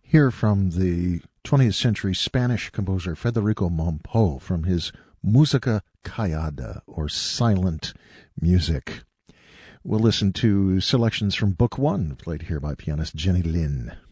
Hear from the 20th century Spanish composer Federico Mompou from his Música Callada, or Silent Music. We'll listen to selections from Book One, played here by pianist Jenny Lin.